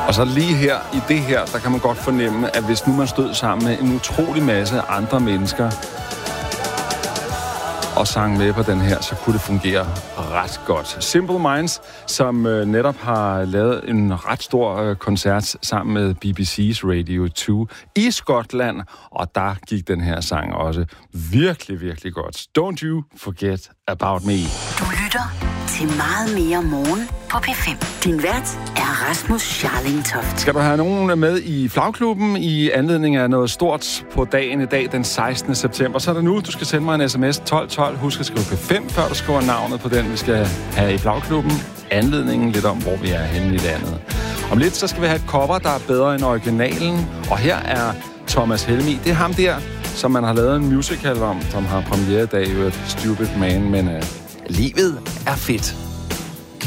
Og så lige her, i det her, der kan man godt fornemme, at hvis nu man stod sammen med en utrolig masse andre mennesker og sang med på den her, så kunne det fungere ret godt. Simple Minds, som netop har lavet en ret stor koncert sammen med BBC's Radio 2 i Skotland, og der gik den her sang også virkelig, virkelig godt. Don't you forget about me. Du lytter til Meget mere morgen på P5. Din vært er Rasmus Scharling-Toft. Skal du have nogen med i flagklubben i anledning af noget stort på dagen i dag, den 16. september, så er det nu, du skal sende mig en sms 1212. Husk at skrive P5, før du skriver navnet på den, vi skal have i flagklubben. Anledningen lidt om, hvor vi er henne i landet. Om lidt, så skal vi have et cover, der er bedre end originalen. Og her er Thomas Helmig. Det er ham der, som man har lavet en musical om, som har premiere i dag, Stupid Man, men livet er fedt.